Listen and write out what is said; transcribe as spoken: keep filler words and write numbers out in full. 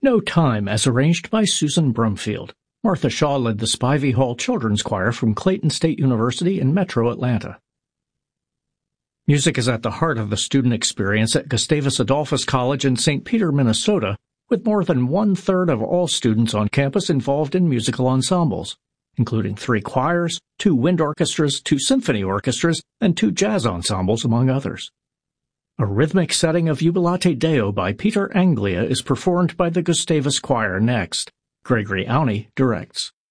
No Time as arranged by Susan Brumfield. Martha Shaw led the Spivey Hall Children's Choir from Clayton State University in Metro Atlanta. Music is at the heart of the student experience at Gustavus Adolphus College in Saint Peter, Minnesota, with more than one-third of all students on campus involved in musical ensembles, including three choirs, two wind orchestras, two symphony orchestras, and two jazz ensembles, among others. A rhythmic setting of Jubilate Deo by Peter Anglia is performed by the Gustavus Choir next. Gregory Auney directs.